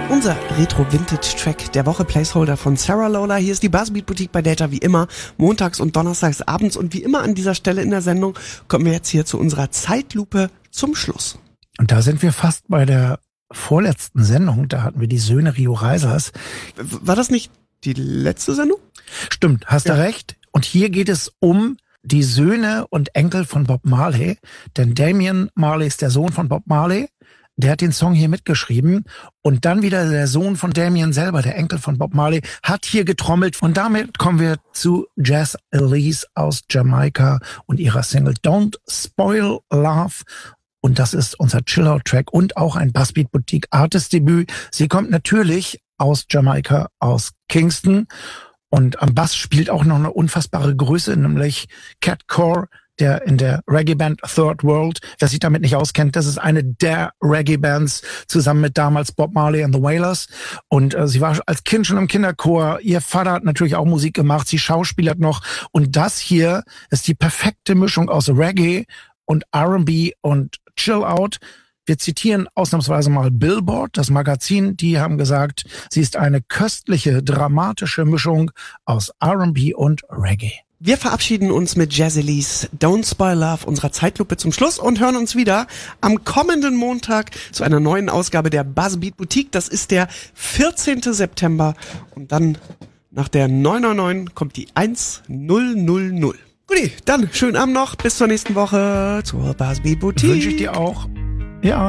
Unser Retro-Vintage-Track der Woche, Placeholder von Sarah Lola. Hier ist die Buzzbeat Boutique bei Delta wie immer, montags und donnerstags abends. Und wie immer an dieser Stelle in der Sendung kommen wir jetzt hier zu unserer Zeitlupe zum Schluss. Und da sind wir fast bei der vorletzten Sendung. Da hatten wir die Söhne Rio Reisers. War das nicht die letzte Sendung? Stimmt, hast du recht. Und hier geht es um die Söhne und Enkel von Bob Marley. Denn Damian Marley ist der Sohn von Bob Marley. Der hat den Song hier mitgeschrieben und dann wieder der Sohn von Damian selber, der Enkel von Bob Marley, hat hier getrommelt. Und damit kommen wir zu Jazz Elise aus Jamaika und ihrer Single Don't Spoil Love. Und das ist unser Chill-Out-Track und auch ein Buzzbeat Boutique Artist-Debüt. Sie kommt natürlich aus Jamaika, aus Kingston. Und am Bass spielt auch noch eine unfassbare Größe, nämlich Cat Core, der in der Reggae-Band Third World, wer sich damit nicht auskennt, das ist eine der Reggae-Bands, zusammen mit damals Bob Marley and the Wailers. Und sie war als Kind schon im Kinderchor. Ihr Vater hat natürlich auch Musik gemacht, sie schauspielert noch. Und das hier ist die perfekte Mischung aus Reggae und R&B und Chill-Out. Wir zitieren ausnahmsweise mal Billboard, das Magazin. Die haben gesagt, sie ist eine köstliche, dramatische Mischung aus R&B und Reggae. Wir verabschieden uns mit Jazz Elise Don't Spoil Love, unserer Zeitlupe zum Schluss, und hören uns wieder am kommenden Montag zu einer neuen Ausgabe der Buzzbeat Boutique. Das ist der 14. September und dann nach der 999 kommt die 1000. Guti, dann schönen Abend noch, bis zur nächsten Woche zur Buzzbeat Boutique. Wünsche ich dir auch. Ja.